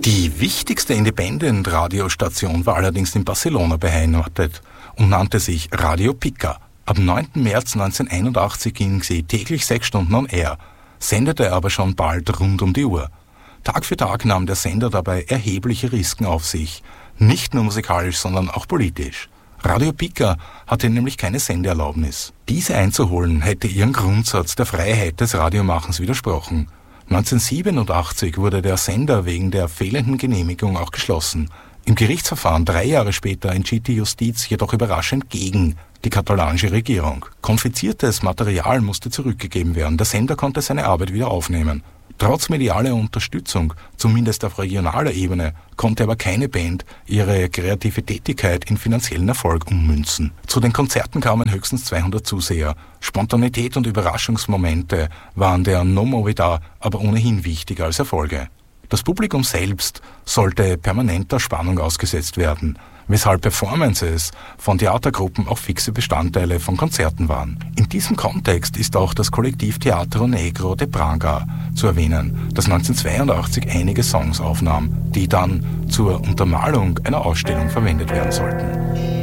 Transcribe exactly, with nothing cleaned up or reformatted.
Die wichtigste Independent-Radiostation war allerdings in Barcelona beheimatet und nannte sich Radio Pica. Am neunten März neunzehnhunderteinundachtzig ging sie täglich sechs Stunden on air, sendete aber schon bald rund um die Uhr. Tag für Tag nahm der Sender dabei erhebliche Risiken auf sich, nicht nur musikalisch, sondern auch politisch. Radio Pica hatte nämlich keine Sendeerlaubnis. Diese einzuholen hätte ihren Grundsatz der Freiheit des Radiomachens widersprochen. neunzehnhundertsiebenundachtzig wurde der Sender wegen der fehlenden Genehmigung auch geschlossen. Im Gerichtsverfahren drei Jahre später entschied die Justiz jedoch überraschend gegen die katalanische Regierung. Konfiziertes Material musste zurückgegeben werden. Der Sender konnte seine Arbeit wieder aufnehmen. Trotz medialer Unterstützung, zumindest auf regionaler Ebene, konnte aber keine Band ihre kreative Tätigkeit in finanziellen Erfolg ummünzen. Zu den Konzerten kamen höchstens zweihundert Zuseher. Spontanität und Überraschungsmomente waren der No Movida aber ohnehin wichtiger als Erfolge. Das Publikum selbst sollte permanenter Spannung ausgesetzt werden, weshalb Performances von Theatergruppen auch fixe Bestandteile von Konzerten waren. In diesem Kontext ist auch das Kollektiv Teatro Negro de Braga zu erwähnen, das neunzehnhundertzweiundachtzig einige Songs aufnahm, die dann zur Untermalung einer Ausstellung verwendet werden sollten.